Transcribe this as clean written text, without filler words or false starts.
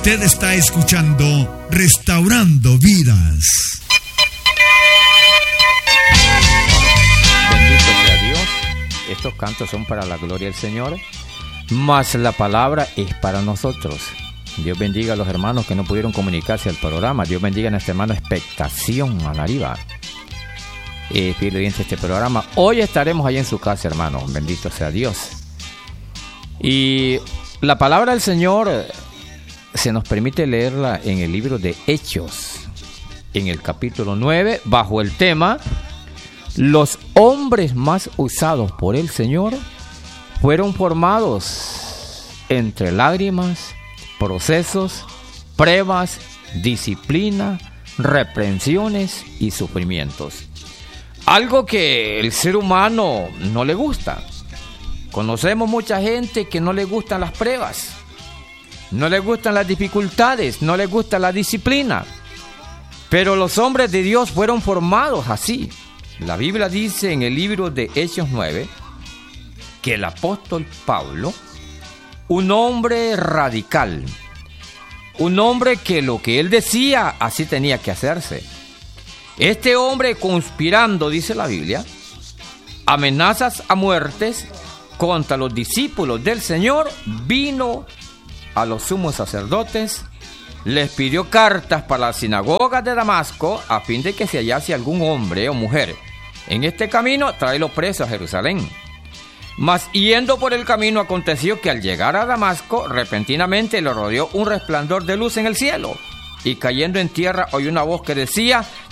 Usted está escuchando Restaurando Vidas. Bendito sea Dios. Estos cantos son para la gloria del Señor, mas la palabra es para nosotros. Dios bendiga a los hermanos que no pudieron comunicarse al programa. Dios bendiga a nuestro hermano Expectación Anariba. Fiel oyente de este programa. Hoy estaremos allá en su casa, hermano. Bendito sea Dios. Y la palabra del Señor se nos permite leerla en el libro de Hechos, en el capítulo 9, bajo el tema: los hombres más usados por el Señor fueron formados entre lágrimas, procesos, pruebas, disciplina, reprensiones y sufrimientos. Algo que el ser humano no le gusta. Conocemos mucha gente que no le gustan las pruebas, no le gustan las dificultades, no le gusta la disciplina. Pero los hombres de Dios fueron formados así. La Biblia dice en el libro de Hechos 9 que el apóstol Pablo, un hombre radical, un hombre que lo que él decía así tenía que hacerse. Este hombre conspirando, dice la Biblia, amenazas a muertes contra los discípulos del Señor, vino a los sumos sacerdotes, les pidió cartas para las sinagogas de Damasco a fin de que se hallase algún hombre o mujer en este camino, tráelo preso a Jerusalén. Mas yendo por el camino, aconteció que al llegar a Damasco, repentinamente le rodeó un resplandor de luz en el cielo, y cayendo en tierra oyó una voz que decía: